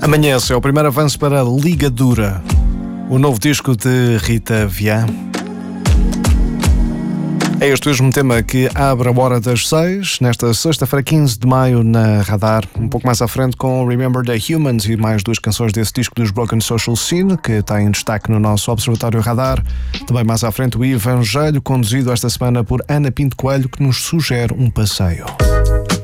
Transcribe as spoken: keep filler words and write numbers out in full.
Amanhece é o primeiro avanço para Ligadura, o novo disco de Rita Vian. É este mesmo tema que abre a hora das seis, nesta sexta-feira, quinze de maio, na Radar. Um pouco mais à frente com Remember the Humans e mais duas canções desse disco dos Broken Social Scene, que está em destaque no nosso Observatório Radar. Também mais à frente o Evangelho, conduzido esta semana por Ana Pinto Coelho, que nos sugere um passeio.